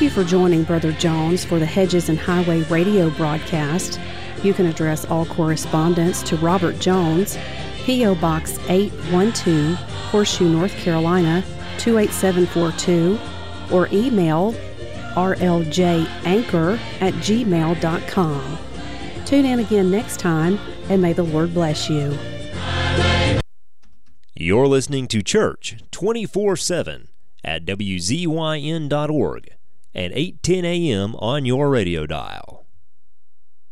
Thank you for joining Brother Jones for the Hedges and Highway radio broadcast. You can address all correspondence to Robert Jones, P.O. Box 812, Horseshoe, North Carolina, 28742, or email rljanchor@gmail.com. Tune in again next time, and may the Lord bless you. You're listening to Church 24/7 at WZYN.org at 8:10 a.m. on your radio dial.